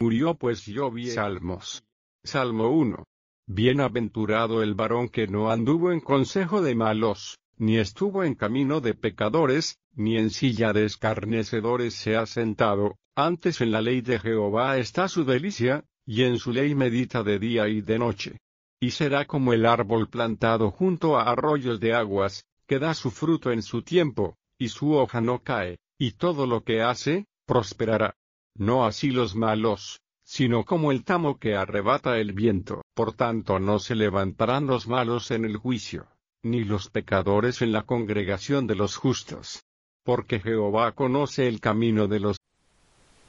murió pues yo vi Salmos. Salmo 1. Bienaventurado el varón que no anduvo en consejo de malos, ni estuvo en camino de pecadores, ni en silla de escarnecedores se ha sentado, antes en la ley de Jehová está su delicia, y en su ley medita de día y de noche. Y será como el árbol plantado junto a arroyos de aguas, que da su fruto en su tiempo, y su hoja no cae, y todo lo que hace, prosperará. No así los malos, sino como el tamo que arrebata el viento. Por tanto no se levantarán los malos en el juicio, ni los pecadores en la congregación de los justos. Porque Jehová conoce el camino de los